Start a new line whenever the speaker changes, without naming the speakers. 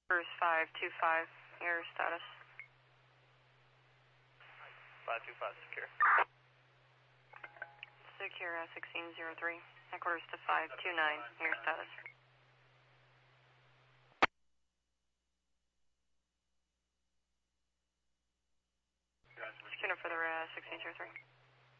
Bruce 525, your status.
525, secure.
Secure 1603. Headquarters to 529, your status. Secure for the 1603.